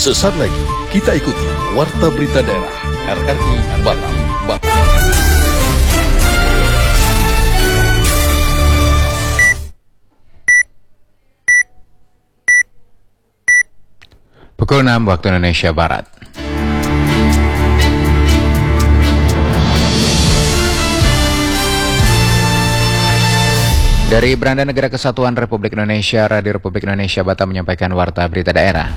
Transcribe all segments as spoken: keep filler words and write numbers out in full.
Sesaat lagi kita ikuti Warta Berita Daerah R R I Batam. Batam. Pukul enam waktu Indonesia Barat. Dari Beranda Negara Kesatuan Republik Indonesia, Radio Republik Indonesia Batam menyampaikan Warta Berita Daerah.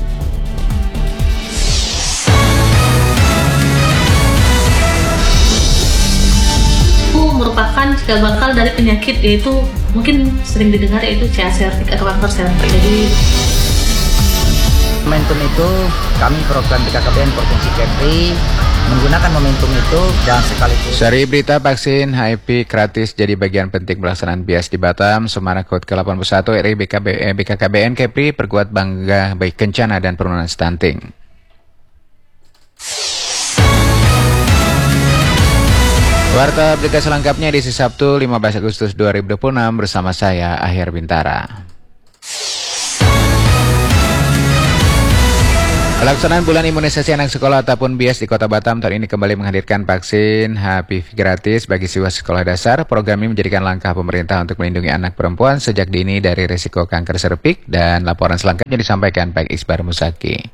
Merupakan cikal bakal dari penyakit, yaitu mungkin sering didengar yaitu C A cervix atau kanker cervix. Jadi momentum itu kami program B K K B N Provinsi Kepri menggunakan momentum itu dan sekaligus. Seri berita vaksin H I V gratis jadi bagian penting pelaksanaan B I A S di Batam. Semarang K O D ke delapan puluh satu R I B K K B N Kepri perkuat bangga baik kencana dan penurunan stunting. Warta berita selengkapnya edisi Sabtu lima belas Agustus dua ribu dua puluh enam bersama saya Ahyar Bintara. Pelaksanaan bulan imunisasi anak sekolah ataupun B I A S di Kota Batam tahun ini kembali menghadirkan vaksin H P V gratis bagi siswa sekolah dasar. Program ini menjadikan langkah pemerintah untuk melindungi anak perempuan sejak dini dari risiko kanker serviks, dan laporan selengkapnya disampaikan Pak Isbar Musaki.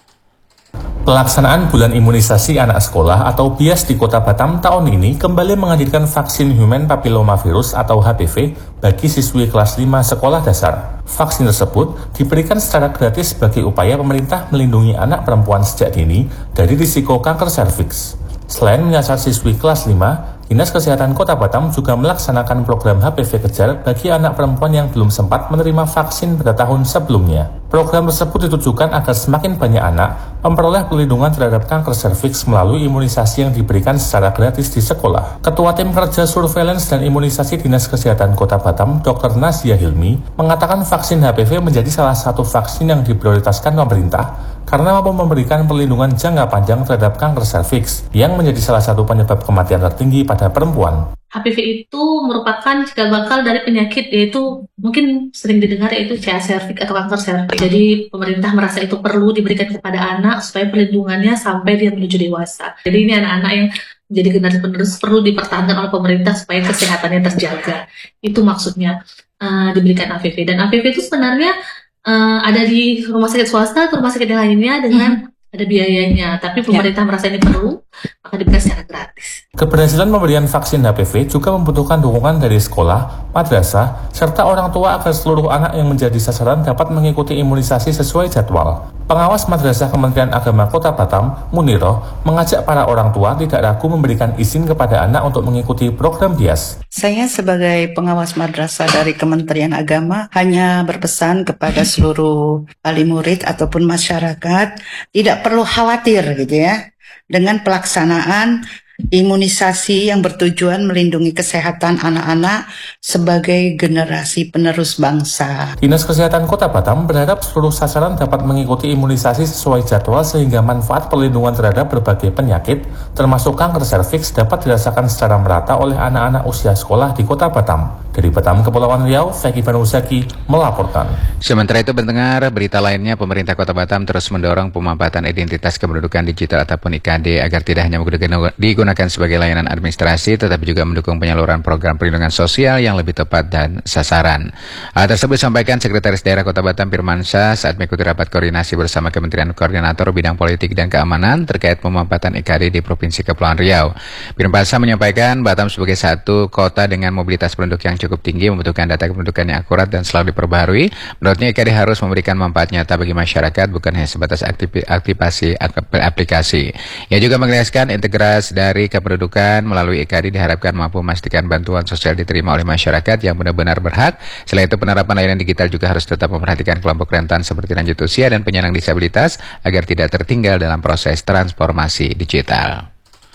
Pelaksanaan bulan imunisasi anak sekolah atau B I A S di Kota Batam tahun ini kembali menghadirkan vaksin Human Papillomavirus atau H P V bagi siswi kelas lima sekolah dasar. Vaksin tersebut diberikan secara gratis sebagai upaya pemerintah melindungi anak perempuan sejak dini dari risiko kanker serviks. Selain menyasar siswi kelas lima, Dinas Kesehatan Kota Batam juga melaksanakan program H P V Kejar bagi anak perempuan yang belum sempat menerima vaksin pada tahun sebelumnya. Program tersebut ditujukan agar semakin banyak anak memperoleh perlindungan terhadap kanker serviks melalui imunisasi yang diberikan secara gratis di sekolah. Ketua Tim Kerja Surveillance dan Imunisasi Dinas Kesehatan Kota Batam, Dokter Nasia Hilmi, mengatakan vaksin H P V menjadi salah satu vaksin yang diprioritaskan pemerintah karena mampu memberikan perlindungan jangka panjang terhadap kanker serviks yang menjadi salah satu penyebab kematian tertinggi pada perempuan. H P V itu merupakan cikal bakal dari penyakit, yaitu mungkin sering didengar yaitu C A cervix atau kanker serviks. Jadi pemerintah merasa itu perlu diberikan kepada anak supaya perlindungannya sampai dia menuju dewasa. Jadi ini anak-anak yang jadi generasi penerus perlu dipertahankan oleh pemerintah supaya kesehatannya terjaga. Itu maksudnya uh, diberikan H P V. Dan H P V itu sebenarnya uh, ada di rumah sakit swasta atau rumah sakit yang lainnya dengan hmm. ada biayanya. Tapi pemerintah ya. merasa ini perlu, maka diberikan secara gratis. Keberhasilan pemberian vaksin H P V juga membutuhkan dukungan dari sekolah, madrasah, serta orang tua agar seluruh anak yang menjadi sasaran dapat mengikuti imunisasi sesuai jadwal. Pengawas Madrasah Kementerian Agama Kota Batam, Muniroh, mengajak para orang tua tidak ragu memberikan izin kepada anak untuk mengikuti program B I A S. Saya sebagai pengawas madrasah dari Kementerian Agama hanya berpesan kepada seluruh wali murid ataupun masyarakat tidak perlu khawatir gitu ya dengan pelaksanaan imunisasi yang bertujuan melindungi kesehatan anak-anak sebagai generasi penerus bangsa. Dinas Kesehatan Kota Batam berharap seluruh sasaran dapat mengikuti imunisasi sesuai jadwal sehingga manfaat perlindungan terhadap berbagai penyakit, termasuk kanker serviks, dapat dirasakan secara merata oleh anak-anak usia sekolah di Kota Batam. Dari Batam, Kepulauan Riau, Feki Panusaki melaporkan. Sementara itu pendengar, berita lainnya, pemerintah Kota Batam terus mendorong pemampatan identitas kependudukan digital ataupun I K D agar tidak hanya digunakan sebagai layanan administrasi, tetapi juga mendukung penyaluran program perlindungan sosial yang lebih tepat dan sasaran. Hal tersebut disampaikan Sekretaris Daerah Kota Batam Firmansyah saat mengikuti rapat koordinasi bersama Kementerian Koordinator Bidang Politik dan Keamanan terkait pemampatan I K D di Provinsi Kepulauan Riau. Firmansyah menyampaikan Batam sebagai satu kota dengan mobilitas penduduk yang cukup tinggi membutuhkan data kependudukan yang akurat dan selalu diperbaharui. Menurutnya I K D harus memberikan manfaat nyata bagi masyarakat, bukan hanya sebatas aktivasi aplikasi. Ia juga menegaskan integrasi dari kependudukan melalui I K D diharapkan mampu memastikan bantuan sosial diterima oleh masyarakat yang benar-benar berhak. Selain itu, penerapan layanan digital juga harus tetap memperhatikan kelompok rentan seperti lanjut usia dan penyandang disabilitas agar tidak tertinggal dalam proses transformasi digital.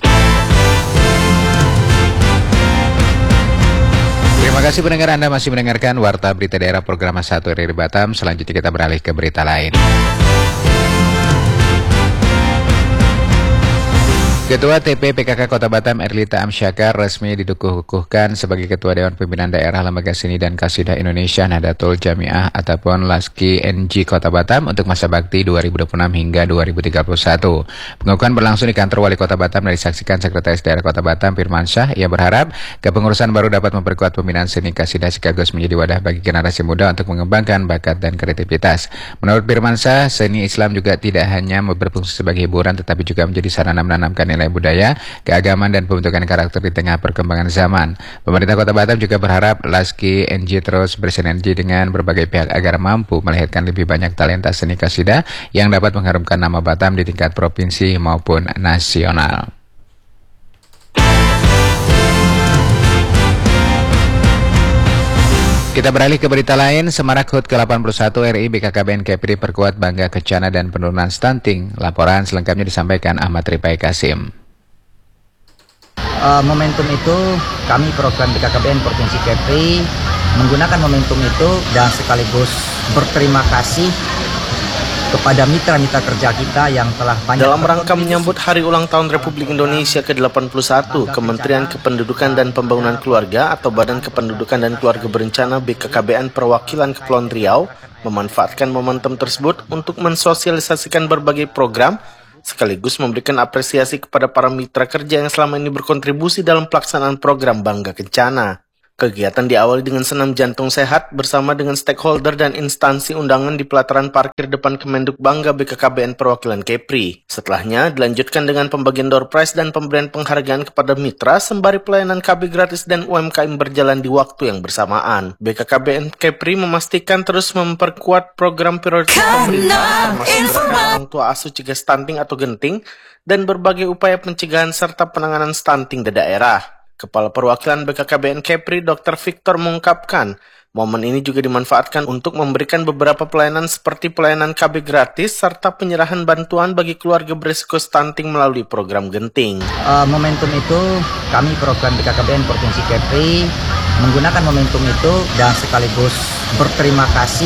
Terima kasih pendengar, Anda masih mendengarkan Warta Berita Daerah Program satu R R I Batam. Selanjutnya kita beralih ke berita lain. Ketua T P P K K Kota Batam Erlita Amsyakar resmi dikukuhkan sebagai Ketua Dewan Pimpinan Daerah Lembaga Seni dan Qasidah Indonesia Nahdlatul Jamiah ataupun Laski N G Kota Batam untuk masa bakti dua ribu dua puluh enam hingga dua ribu tiga puluh satu. Pengukuhan berlangsung di kantor Wali Kota Batam dan disaksikan Sekretaris Daerah Kota Batam Firmansyah. Ia berharap kepengurusan baru dapat memperkuat pembinaan seni Qasidah sekaligus menjadi wadah bagi generasi muda untuk mengembangkan bakat dan kreativitas. Menurut Firmansyah, seni Islam juga tidak hanya berfungsi sebagai hiburan tetapi juga menjadi sarana menanamkan nilai budaya, keagamaan, dan pembentukan karakter di tengah perkembangan zaman. Pemerintah Kota Batam juga berharap Laski N G terus bersinergi dengan berbagai pihak agar mampu melahirkan lebih banyak talenta seni Qasidah yang dapat mengharumkan nama Batam di tingkat provinsi maupun nasional. Kita beralih ke berita lain. Semarak H U T ke delapan puluh satu R I B K K B N Kepri perkuat bangga kencana dan penurunan stunting. Laporan selengkapnya disampaikan Ahmad Rifai Kasim. Uh, momentum itu kami program B K K B N Provinsi Kepri menggunakan momentum itu dan sekaligus berterima kasih kepada mitra-mitra kerja kita yang telah banyak. Dalam rangka menyambut Hari Ulang Tahun Republik Indonesia ke delapan puluh satu, Kementerian Kependudukan dan Pembangunan Keluarga atau Badan Kependudukan dan Keluarga Berencana B K K B N Perwakilan Kepulauan Riau memanfaatkan momentum tersebut untuk mensosialisasikan berbagai program sekaligus memberikan apresiasi kepada para mitra kerja yang selama ini berkontribusi dalam pelaksanaan program Bangga Kencana. Kegiatan diawali dengan senam jantung sehat bersama dengan stakeholder dan instansi undangan di pelataran parkir depan Kemenduk Bangga B K K B N Perwakilan Kepri. Setelahnya dilanjutkan dengan pembagian door prize dan pemberian penghargaan kepada mitra sembari pelayanan K B gratis dan U M K M berjalan di waktu yang bersamaan. B K K B N Kepri memastikan terus memperkuat program prioritas pemerintah termasuk gerakan orang tua asuh cegah stunting atau genting dan berbagai upaya pencegahan serta penanganan stunting di daerah. Kepala Perwakilan B K K B N Kepri, Doktor Victor mengungkapkan, momen ini juga dimanfaatkan untuk memberikan beberapa pelayanan seperti pelayanan K B gratis serta penyerahan bantuan bagi keluarga berisiko stunting melalui program genting. Uh, momentum itu kami program B K K B N Provinsi Kepri menggunakan momentum itu dan sekaligus berterima kasih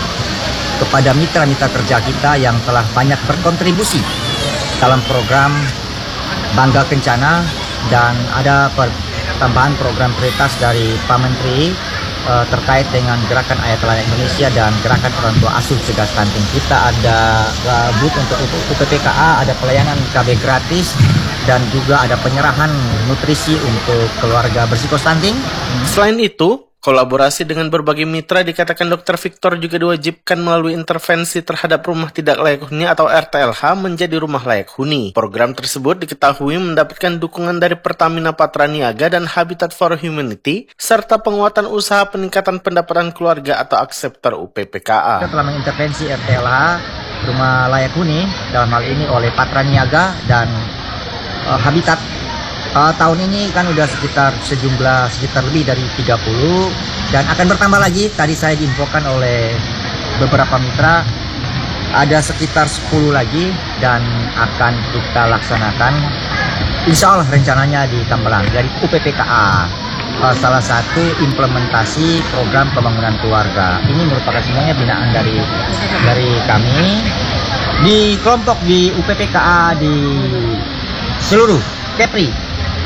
kepada mitra-mitra kerja kita yang telah banyak berkontribusi dalam program Bangga Kencana. Dan ada tambahan program prioritas dari Pak Menteri uh, terkait dengan gerakan Ayat Layak Indonesia dan gerakan orang tua asuh cegah stunting. Kita ada uh, booth untuk U P P K A, ada pelayanan K B gratis, dan juga ada penyerahan nutrisi untuk keluarga berisiko stunting. Selain itu, kolaborasi dengan berbagai mitra dikatakan Dokter Victor juga diwajibkan melalui intervensi terhadap rumah tidak layak huni atau R T L H menjadi rumah layak huni. Program tersebut diketahui mendapatkan dukungan dari Pertamina Patraniaga dan Habitat for Humanity, serta penguatan usaha peningkatan pendapatan keluarga atau Akseptor U P P K A. Kita telah mengintervensi R T L H, rumah layak huni, dalam hal ini oleh Patraniaga dan uh, Habitat. Uh, tahun ini kan udah sekitar sejumlah sekitar lebih dari tiga puluh dan akan bertambah lagi. Tadi saya diinfokan oleh beberapa mitra ada sekitar sepuluh lagi dan akan kita laksanakan insya Allah rencananya di Tambelang dari U P P K A. Uh, salah satu implementasi program pembangunan keluarga ini merupakan semuanya binaan dari dari kami di kelompok di U P P K A di seluruh Kepri.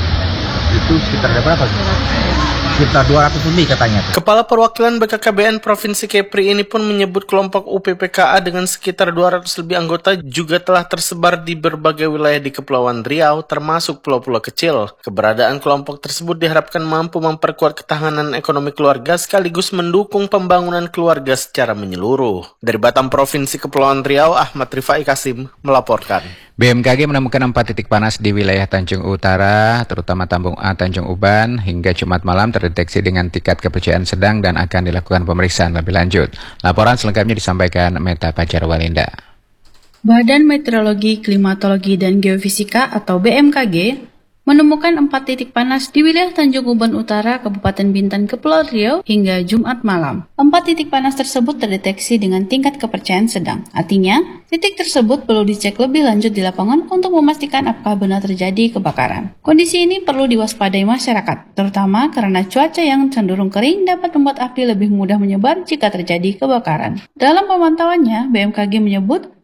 Itu sekitar berapa? Sekitar dua ratus lebih katanya. Kepala Perwakilan B K K B N Provinsi Kepri ini pun menyebut kelompok U P P K A dengan sekitar dua ratus lebih anggota juga telah tersebar di berbagai wilayah di Kepulauan Riau, termasuk pulau-pulau kecil. Keberadaan kelompok tersebut diharapkan mampu memperkuat ketahanan ekonomi keluarga sekaligus mendukung pembangunan keluarga secara menyeluruh. Dari Batam Provinsi Kepulauan Riau, Ahmad Rifai Kasim melaporkan. B M K G menemukan empat titik panas di wilayah Tanjung Utara, terutama Tambung A, Tanjung Uban, hingga Jumat malam terdeteksi dengan tingkat kepercayaan sedang dan akan dilakukan pemeriksaan lebih lanjut. Laporan selengkapnya disampaikan Meta Pajar Walinda. Badan Meteorologi, Klimatologi, dan Geofisika atau B M K G menemukan empat titik panas di wilayah Tanjung Uban Utara, Kabupaten Bintan, Kepulauan Riau hingga Jumat malam. Empat titik panas tersebut terdeteksi dengan tingkat kepercayaan sedang. Artinya, titik tersebut perlu dicek lebih lanjut di lapangan untuk memastikan apakah benar terjadi kebakaran. Kondisi ini perlu diwaspadai masyarakat, terutama karena cuaca yang cenderung kering dapat membuat api lebih mudah menyebar jika terjadi kebakaran. Dalam pemantauannya, B M K G menyebut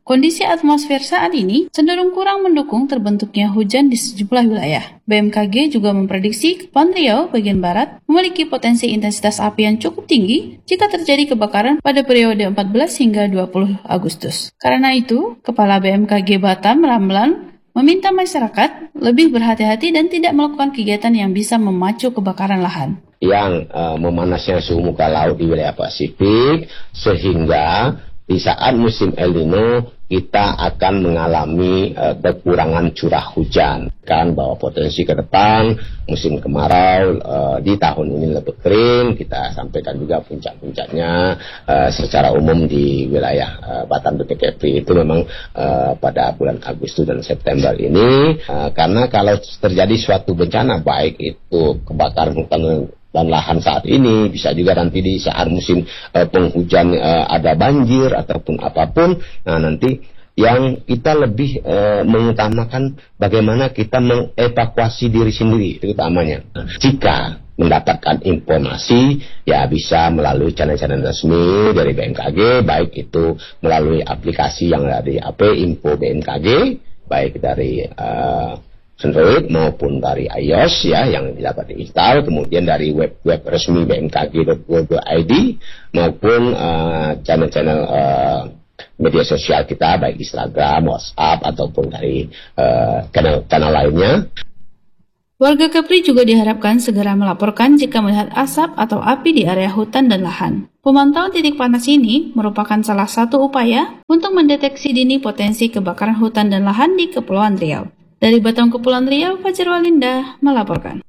Kondisi atmosfer saat ini cenderung kurang mendukung terbentuknya hujan di sejumlah wilayah. B M K G juga memprediksi Kepulauan Riau bagian barat memiliki potensi intensitas api yang cukup tinggi jika terjadi kebakaran pada periode empat belas hingga dua puluh Agustus. Karena itu, Kepala B M K G Batam Ramlan meminta masyarakat lebih berhati-hati dan tidak melakukan kegiatan yang bisa memacu kebakaran lahan. Yang uh, memanasnya suhu muka laut di wilayah Pasifik, sehingga di saat musim El Nino kita akan mengalami uh, kekurangan curah hujan. Kan bahwa potensi ke depan musim kemarau uh, di tahun ini lebih kering. Kita sampaikan juga puncak-puncaknya uh, secara umum di wilayah uh, Batam dan Kepri itu memang uh, pada bulan Agustus dan September ini. Uh, karena kalau terjadi suatu bencana, baik itu kebakaran hutan dan lahan saat ini, bisa juga nanti di saat musim uh, penghujan uh, ada banjir ataupun apapun. Nah, nanti yang kita lebih uh, mengutamakan bagaimana kita mengevakuasi diri sendiri, itu utamanya. Jika mendapatkan informasi, ya bisa melalui channel-channel resmi dari B M K G, baik itu melalui aplikasi yang ada di H P Info B M K G, baik dari uh, Android maupun dari iOS ya yang dapat diinstal, kemudian dari web-web resmi b m k g dot go dot i d maupun uh, channel-channel uh, media sosial kita baik Instagram, WhatsApp ataupun dari uh, channel-channel lainnya. Warga Kepri juga diharapkan segera melaporkan jika melihat asap atau api di area hutan dan lahan. Pemantauan titik panas ini merupakan salah satu upaya untuk mendeteksi dini potensi kebakaran hutan dan lahan di Kepulauan Riau. Dari Batam Kepulauan Riau, Fajar Walinda melaporkan.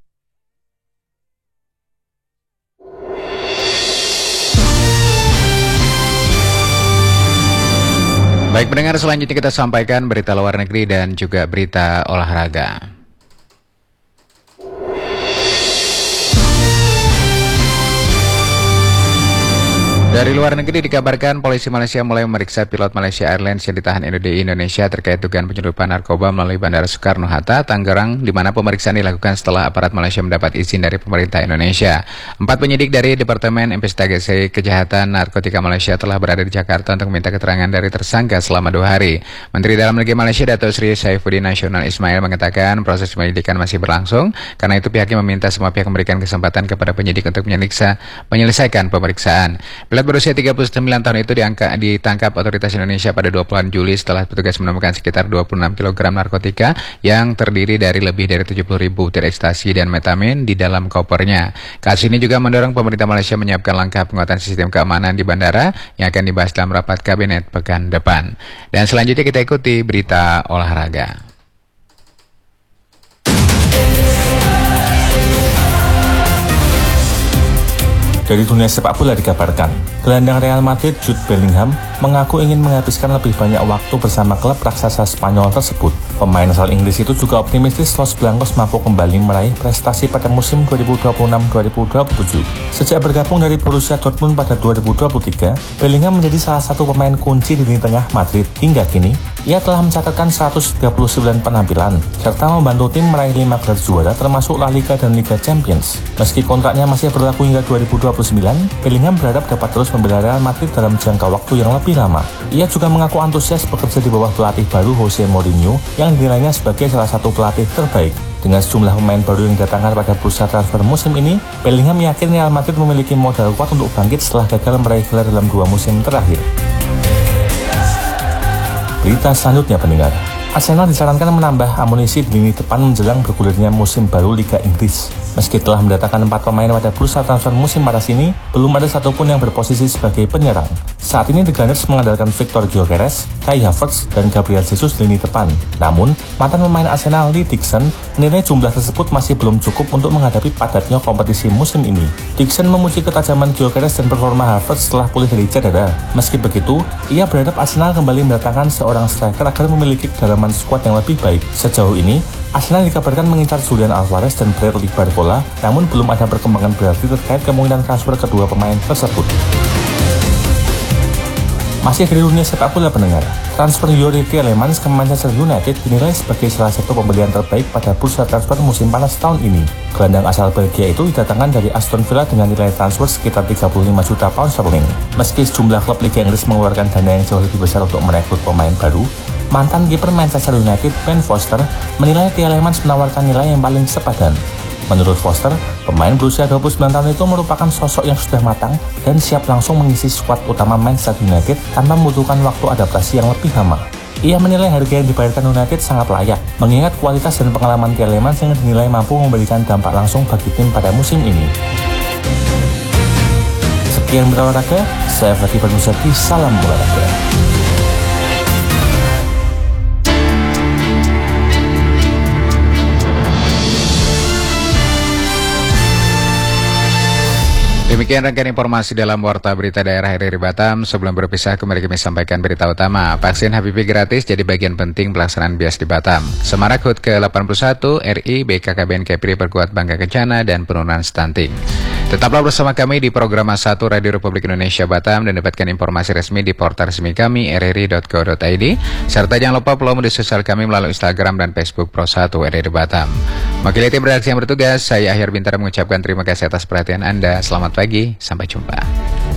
Baik pendengar, selanjutnya kita sampaikan berita luar negeri dan juga berita olahraga. Dari luar negeri dikabarkan polisi Malaysia mulai memeriksa pilot Malaysia Airlines yang ditahan di Indonesia terkait dugaan penyelundupan narkoba melalui Bandara Soekarno-Hatta, Tangerang, di mana pemeriksaan dilakukan setelah aparat Malaysia mendapat izin dari pemerintah Indonesia. Empat penyidik dari Departemen Investigasi Kejahatan Narkotika Malaysia telah berada di Jakarta untuk meminta keterangan dari tersangka selama dua hari. Menteri Dalam Negeri Malaysia Dato' Sri Saifuddin Nasional Ismail mengatakan proses penyelidikan masih berlangsung, karena itu pihaknya meminta semua pihak memberikan kesempatan kepada penyidik untuk menyelesaikan menyelesaikan pemeriksaan. Pilot berusia tiga puluh sembilan tahun itu diangka, ditangkap otoritas Indonesia pada dua puluh Juli setelah petugas menemukan sekitar dua puluh enam kilogram narkotika yang terdiri dari lebih dari tujuh puluh ribu butir ekstasi dan metamin di dalam kopernya. Kasus ini juga mendorong pemerintah Malaysia menyiapkan langkah penguatan sistem keamanan di bandara yang akan dibahas dalam rapat kabinet pekan depan. Dan selanjutnya kita ikuti berita olahraga. Dari dunia sepak bola dikabarkan, gelandang Real Madrid Jude Bellingham mengaku ingin menghabiskan lebih banyak waktu bersama klub raksasa Spanyol tersebut. Pemain asal Inggris itu juga optimistis Los Blancos mampu kembali meraih prestasi pada musim dua ribu dua puluh enam dua ribu dua puluh tujuh. Sejak bergabung dari Borussia Dortmund pada dua ribu dua puluh tiga, Bellingham menjadi salah satu pemain kunci di lini tengah Madrid. Hingga kini, ia telah mencatatkan seratus tiga puluh sembilan penampilan, serta membantu tim meraih lima gelar juara termasuk La Liga dan Liga Champions. Meski kontraknya masih berlaku hingga dua ribu dua puluh sembilan, Bellingham berharap dapat terus membela Real Madrid dalam jangka waktu yang lebih lama. Ia juga mengaku antusias bekerja di bawah pelatih baru Jose Mourinho yang dinilainya sebagai salah satu pelatih terbaik. Dengan sejumlah pemain baru yang didatangkan pada bursa transfer musim ini, Bellingham yakin Real Madrid memiliki modal kuat untuk bangkit setelah gagal meraih gelar dalam dua musim terakhir. Berita selanjutnya pendengar, Arsenal disarankan menambah amunisi di lini depan menjelang bergulirnya musim baru Liga Inggris. Meski telah mendatangkan empat pemain pada bursa transfer musim panas ini, belum ada satupun yang berposisi sebagai penyerang. Saat ini The Gunners mengandalkan Victor Gyökeres, Kai Havertz, dan Gabriel Jesus di lini depan. Namun, mantan pemain Arsenal Lee Dixon menilai jumlah tersebut masih belum cukup untuk menghadapi padatnya kompetisi musim ini. Dixon memuji ketajaman Gyökeres dan performa Havertz setelah pulih dari cedera. Meski begitu, ia berharap Arsenal kembali mendatangkan seorang striker agar memiliki kedalaman skuad yang lebih baik. Sejauh ini, Arsenal dikabarkan mengincar Julian Alvarez dan Bradley Barcola, namun belum ada perkembangan berarti terkait kemungkinan transfer kedua pemain tersebut. Masih dari dunia sepak bola pendengar, transfer Yuri Tielemans ke Manchester United dinilai sebagai salah satu pembelian terbaik pada bursa transfer musim panas tahun ini. Gelandang asal Belgia itu didatangkan dari Aston Villa dengan nilai transfer sekitar tiga puluh lima juta pound sterling. Meski sejumlah klub Liga Inggris mengeluarkan dana yang jauh lebih besar untuk merekrut pemain baru, mantan kiper Manchester United Ben Foster menilai Tielemans menawarkan nilai yang paling sepadan. Menurut Foster, pemain berusia dua puluh sembilan tahun itu merupakan sosok yang sudah matang dan siap langsung mengisi skuad utama Manchester United tanpa membutuhkan waktu adaptasi yang lebih lama. Ia menilai harga yang dibayarkan United sangat layak, mengingat kualitas dan pengalaman Tielemans yang dinilai mampu memberikan dampak langsung bagi tim pada musim ini. Sekian berolahraga, saya Fatih Permusati, salam olahraga. Demikian rangkaian informasi dalam Warta Berita Daerah R R I Batam. Sebelum berpisah, kembali kami sampaikan berita utama. Vaksin H P V gratis jadi bagian penting pelaksanaan B I A S di Batam. Semarak H U T ke delapan puluh satu, R I, B K K B N, Kepri perkuat Bangga Kencana dan penurunan stunting. Tetaplah bersama kami di program satu Radio Republik Indonesia Batam dan dapatkan informasi resmi di portal resmi kami r r i dot co dot i d serta jangan lupa follow media sosial kami melalui Instagram dan Facebook Pro satu R R I Batam. Mewakili tim redaksi yang bertugas, saya Ahyar Bintara mengucapkan terima kasih atas perhatian Anda. Selamat pagi, sampai jumpa.